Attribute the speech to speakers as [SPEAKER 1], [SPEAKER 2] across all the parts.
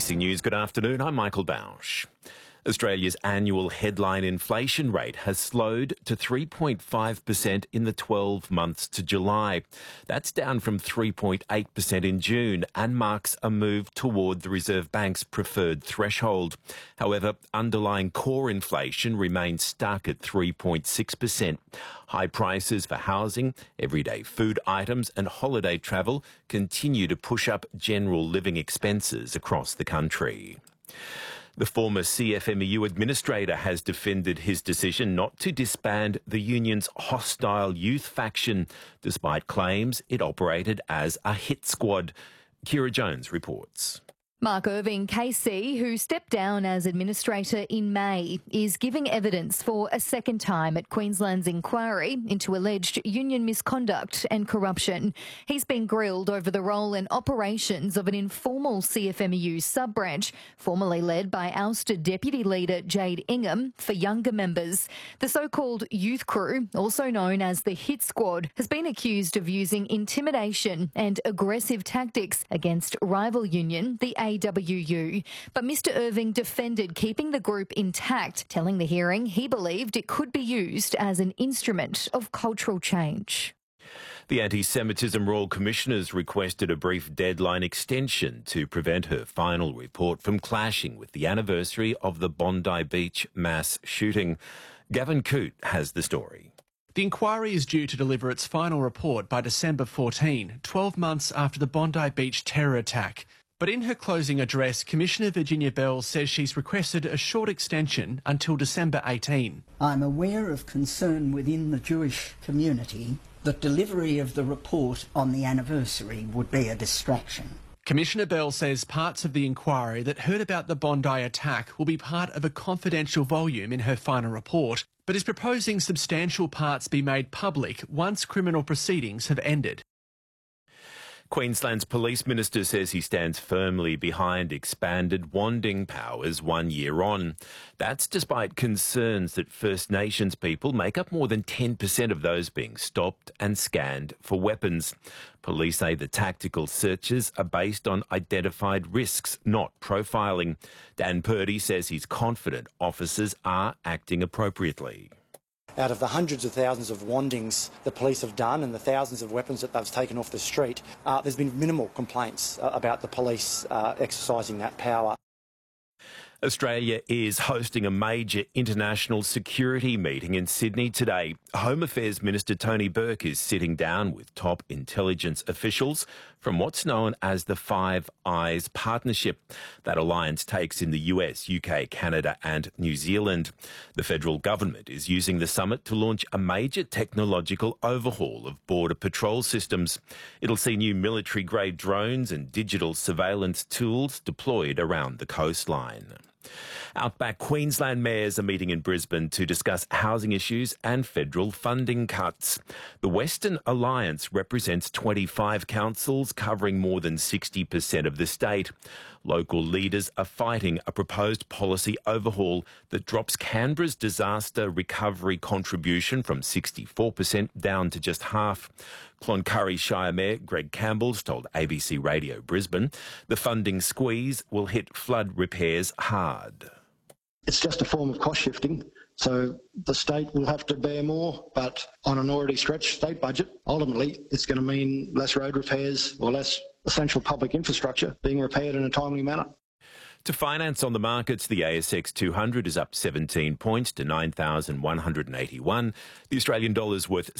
[SPEAKER 1] ABC News, good afternoon. I'm Michael Bausch. Australia's annual headline inflation rate has slowed to 3.5% in the 12 months to July. That's down from 3.8% in June and marks a move toward the Reserve Bank's preferred threshold. However, underlying core inflation remains stuck at 3.6%. High prices for housing, everyday food items and holiday travel continue to push up general living expenses across the country. The former CFMEU administrator has defended his decision not to disband the union's hostile youth faction, despite claims it operated as a hit squad. Kira Jones reports.
[SPEAKER 2] Mark Irving KC, who stepped down as administrator in May, is giving evidence for a second time at Queensland's inquiry into alleged union misconduct and corruption. He's been grilled over the role and operations of an informal CFMEU sub-branch, formerly led by ousted Deputy Leader Jade Ingham, for younger members. The so-called youth crew, also known as the Hit Squad, has been accused of using intimidation and aggressive tactics against rival union, the AWU. But Mr Irving defended keeping the group intact, telling the hearing he believed it could be used as an instrument of cultural change.
[SPEAKER 1] The Anti-Semitism Royal Commissioner's requested a brief deadline extension to prevent her final report from clashing with the anniversary of the Bondi Beach mass shooting. Gavin Coote has the story.
[SPEAKER 3] The inquiry is due to deliver its final report by December 14, 12 months after the Bondi Beach terror attack. But in her closing address, Commissioner Virginia Bell says she's requested a short extension until December 18.
[SPEAKER 4] I'm aware of concern within the Jewish community that delivery of the report on the anniversary would be a distraction.
[SPEAKER 3] Commissioner Bell says parts of the inquiry that heard about the Bondi attack will be part of a confidential volume in her final report, but is proposing substantial parts be made public once criminal proceedings have ended.
[SPEAKER 1] Queensland's Police Minister says he stands firmly behind expanded wanding powers 1 year on. That's despite concerns that First Nations people make up more than 10% of those being stopped and scanned for weapons. Police say the tactical searches are based on identified risks, not profiling. Dan Purdy says he's confident officers are acting appropriately.
[SPEAKER 5] Out of the hundreds of thousands of wandings the police have done and the thousands of weapons that they've taken off the street, there's been minimal complaints about the police exercising that power.
[SPEAKER 1] Australia is hosting a major international security meeting in Sydney today. Home Affairs Minister Tony Burke is sitting down with top intelligence officials from what's known as the Five Eyes Partnership. That alliance takes in the US, UK, Canada and New Zealand. The federal government is using the summit to launch a major technological overhaul of border patrol systems. It'll see new military-grade drones and digital surveillance tools deployed around the coastline. Outback Queensland mayors are meeting in Brisbane to discuss housing issues and federal funding cuts. The Western Alliance represents 25 councils covering more than 60% of the state. Local leaders are fighting a proposed policy overhaul that drops Canberra's disaster recovery contribution from 64% down to just half. Cloncurry Shire Mayor Greg Campbell's told ABC Radio Brisbane the funding squeeze will hit flood repairs hard.
[SPEAKER 6] It's just a form of cost shifting, so the state will have to bear more, but on an already stretched state budget, ultimately it's going to mean less road repairs or less essential public infrastructure being repaired in a timely manner.
[SPEAKER 1] To finance on the markets, the ASX 200 is up 17 points to 9,181. The Australian dollar is worth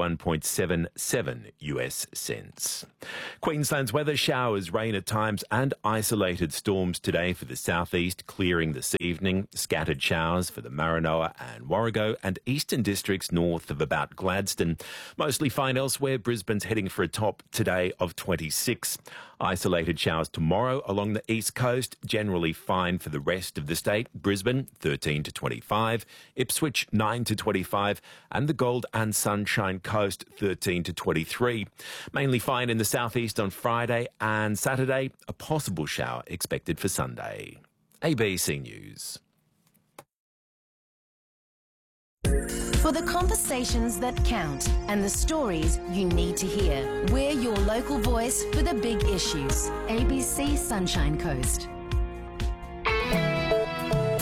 [SPEAKER 1] 71.77 US cents. Queensland's weather: showers, rain at times and isolated storms today for the southeast, clearing this evening. Scattered showers for the Maranoa and Warrego and eastern districts north of about Gladstone. Mostly fine elsewhere. Brisbane's heading for a top today of 26. Isolated showers tomorrow along the east coast. Generally fine for the rest of the state. Brisbane 13 to 25, Ipswich 9 to 25 and the Gold and Sunshine Coast 13 to 23. Mainly fine in the southeast on Friday and Saturday. A possible shower expected for Sunday. ABC News.
[SPEAKER 7] For the conversations that count and the stories you need to hear, we're your local voice for the big issues. ABC Sunshine Coast.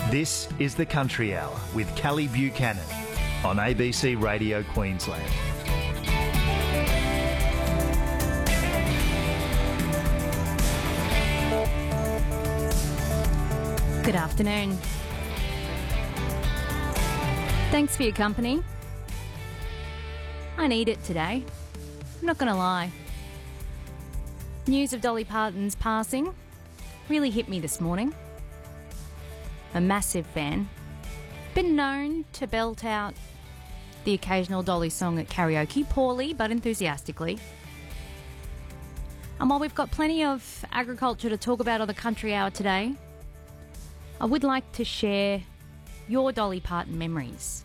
[SPEAKER 8] This is the Country Hour with Callie Buchanan on ABC Radio Queensland.
[SPEAKER 9] Good afternoon. Thanks for your company. I need it today. I'm not going to lie. News of Dolly Parton's passing really hit me this morning. A massive fan. Been known to belt out the occasional Dolly song at karaoke, poorly but enthusiastically. And while we've got plenty of agriculture to talk about on the Country Hour today, I would like to share your Dolly Parton memories.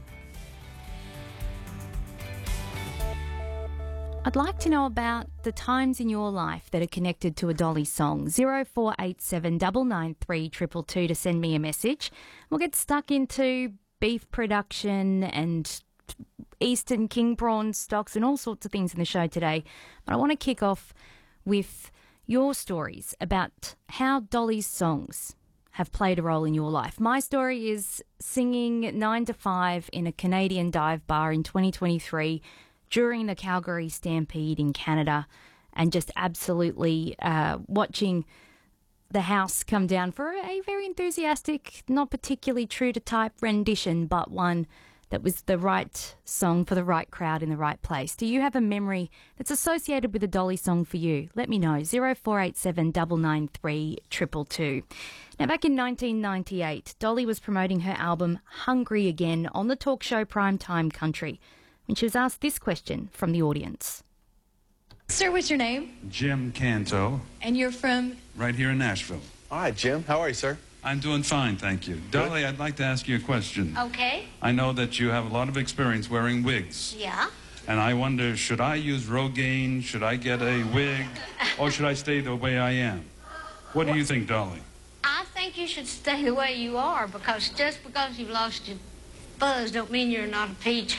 [SPEAKER 9] I'd like to know about the times in your life that are connected to a Dolly song. 0487 993 222 to send me a message. We'll get stuck into beef production and Eastern king prawn stocks and all sorts of things in the show today. But I want to kick off with your stories about how Dolly's songs have played a role in your life. My story is singing 9 to 5 in a Canadian dive bar in 2023 during the Calgary Stampede in Canada, and just absolutely watching the house come down for a very enthusiastic, not particularly true to type rendition, but one that was the right song for the right crowd in the right place. Do you have a memory that's associated with a Dolly song for you? Let me know. 0487 993 222. Now, back in 1998, Dolly was promoting her album Hungry Again on the talk show Primetime Country when she was asked this question from the audience.
[SPEAKER 10] Sir, what's your name?
[SPEAKER 11] Jim Canto.
[SPEAKER 10] And you're from?
[SPEAKER 11] Right here in Nashville.
[SPEAKER 12] All right, Jim. How are you, sir?
[SPEAKER 11] I'm doing fine, thank you. Dolly, I'd like to ask you a question.
[SPEAKER 10] Okay.
[SPEAKER 11] I know that you have a lot of experience wearing wigs.
[SPEAKER 10] Yeah.
[SPEAKER 11] And I wonder, should I use Rogaine? Should I get a wig? Or should I stay the way I am? What do you think, Dolly?
[SPEAKER 13] I think you should stay the way you are, because just because you've lost your buzz don't mean you're not a peach.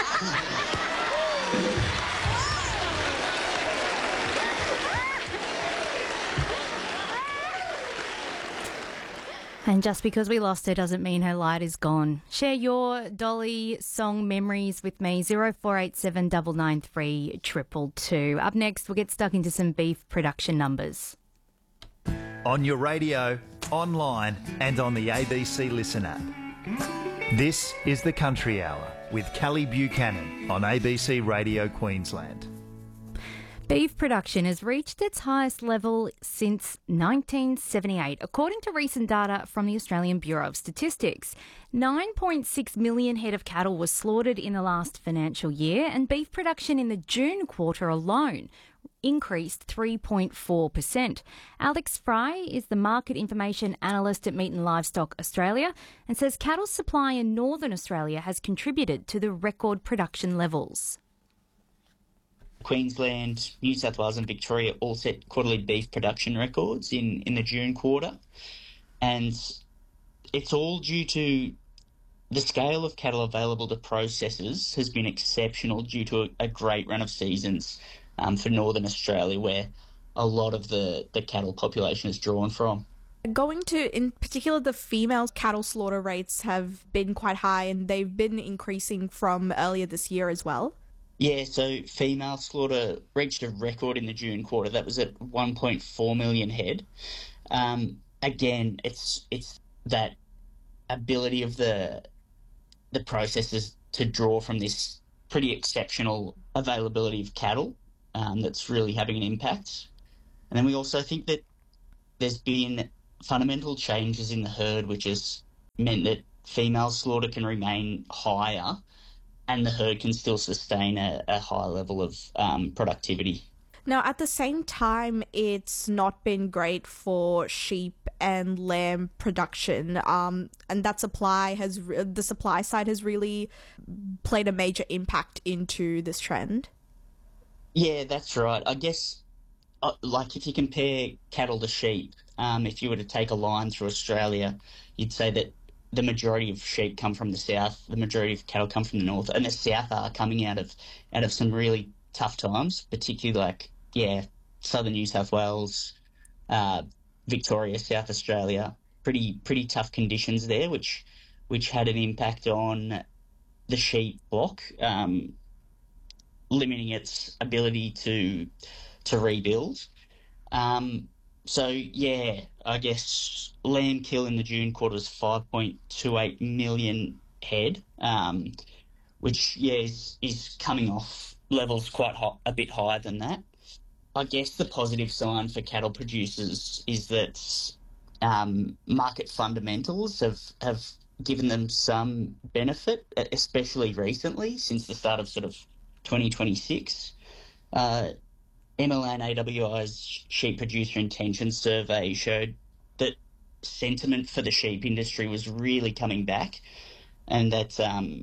[SPEAKER 9] And just because we lost her doesn't mean her light is gone. Share your Dolly song memories with me, 0487 993 222. Up next, we'll get stuck into some beef production numbers.
[SPEAKER 8] On your radio, online and on the ABC Listen app. This is the Country Hour with Callie Buchanan on ABC Radio Queensland.
[SPEAKER 9] Beef production has reached its highest level since 1978, according to recent data from the Australian Bureau of Statistics. 9.6 million head of cattle were slaughtered in the last financial year, and beef production in the June quarter alone increased 3.4%. Alex Fry is the market information analyst at Meat and Livestock Australia and says cattle supply in Northern Australia has contributed to the record production levels.
[SPEAKER 14] Queensland, New South Wales and Victoria all set quarterly beef production records in the June quarter. And it's all due to the scale of cattle available to processors has been exceptional due to a great run of seasons for Northern Australia, where a lot of the cattle population is drawn from.
[SPEAKER 15] Going to, in particular, the female cattle slaughter rates have been quite high, and they've been increasing from earlier this year as well.
[SPEAKER 14] Yeah, so female slaughter reached a record in the June quarter. That was at 1.4 million head. Again, it's that ability of the processors to draw from this pretty exceptional availability of cattle that's really having an impact. And then we also think that there's been fundamental changes in the herd, which has meant that female slaughter can remain higher and the herd can still sustain a high level of productivity.
[SPEAKER 15] Now, at the same time, it's not been great for sheep and lamb production, and that the supply side has really played a major impact into this trend.
[SPEAKER 14] Yeah, that's right. I guess, like if you compare cattle to sheep, if you were to take a line through Australia, you'd say that the majority of sheep come from the south, the majority of cattle come from the north, and the south are coming out of some really tough times, particularly southern New South Wales, Victoria, South Australia, pretty tough conditions there, which had an impact on the sheep block, limiting its ability to rebuild. So yeah, I guess lamb kill in the June quarter was 5.28 million head, which is coming off levels quite high, a bit higher than that. I guess the positive sign for cattle producers is that market fundamentals have given them some benefit, especially recently since the start of sort of 2026. MLA and AWI's sheep producer intention survey showed that sentiment for the sheep industry was really coming back, and that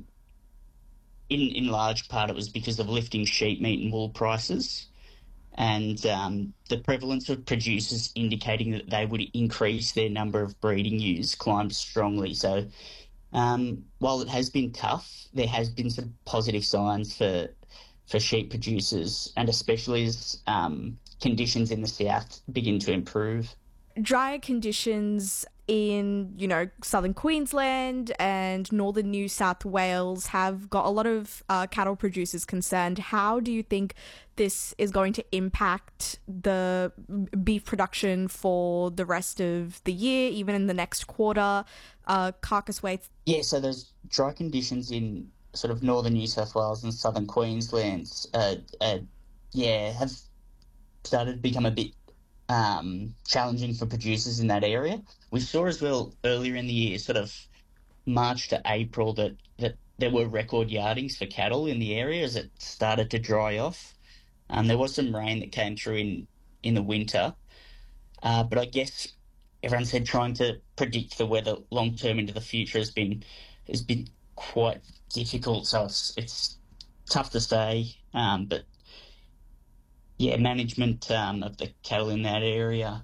[SPEAKER 14] in large part it was because of lifting sheep meat and wool prices, and the prevalence of producers indicating that they would increase their number of breeding ewes climbed strongly. So while it has been tough, there has been some positive signs for sheep producers, and especially as conditions in the south begin to improve.
[SPEAKER 15] Drier conditions in, southern Queensland and northern New South Wales have got a lot of cattle producers concerned. How do you think this is going to impact the beef production for the rest of the year, even in the next quarter? Carcass weights?
[SPEAKER 14] Yeah, so those dry conditions in sort of northern New South Wales and southern Queensland have started to become a bit challenging for producers in that area. We saw as well earlier in the year, sort of March to April, that there were record yardings for cattle in the area as it started to dry off. There was some rain that came through in the winter, but I guess everyone said trying to predict the weather long term into the future has been quite difficult. So it's tough to say, but yeah, management of the cattle in that area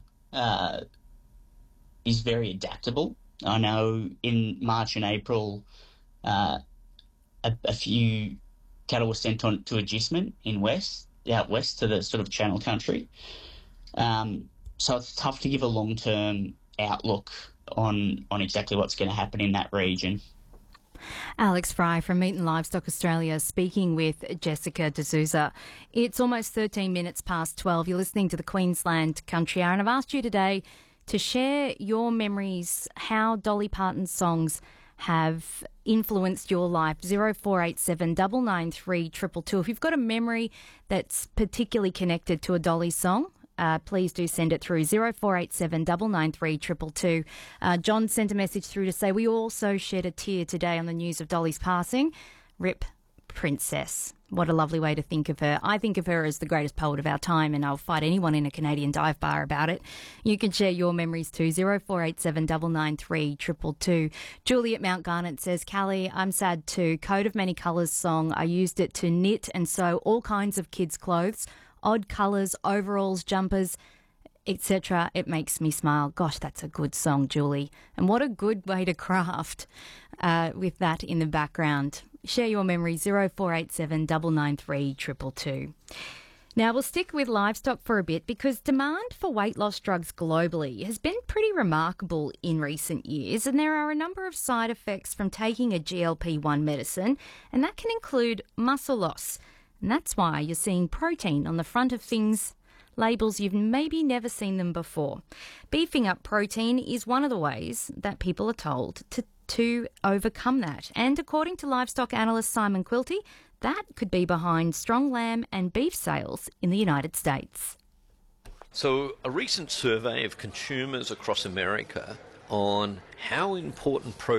[SPEAKER 14] is very adaptable. I know in March and April, a few cattle were sent on to agistment out west to the sort of Channel Country. So it's tough to give a long-term outlook on exactly what's going to happen in that region.
[SPEAKER 9] Alex Fry from Meat and Livestock Australia speaking with Jessica D'Souza. It's almost 13 minutes past 12. You're listening to the Queensland Country Hour, and I've asked you today to share your memories, how Dolly Parton's songs have influenced your life. 0487 993 222. If you've got a memory that's particularly connected to a Dolly song, please do send it through 0487 993 222. John sent a message through to say, we also shed a tear today on the news of Dolly's passing. RIP Princess. What a lovely way to think of her. I think of her as the greatest poet of our time, and I'll fight anyone in a Canadian dive bar about it. You can share your memories too. 0487 993 222. Julie at Mount Garnet says, Callie, I'm sad too. Coat of Many Colours song. I used it to knit and sew all kinds of kids' clothes. Odd colours, overalls, jumpers, etc. It makes me smile. Gosh, that's a good song, Julie. And what a good way to craft with that in the background. Share your memory, 0487 993 222. Now, we'll stick with livestock for a bit because demand for weight loss drugs globally has been pretty remarkable in recent years, and there are a number of side effects from taking a GLP-1 medicine, and that can include muscle loss. And that's why you're seeing protein on the front of things, labels you've maybe never seen them before. Beefing up protein is one of the ways that people are told to overcome that. And according to livestock analyst Simon Quilty, that could be behind strong lamb and beef sales in the United States.
[SPEAKER 12] So a recent survey of consumers across America on how important protein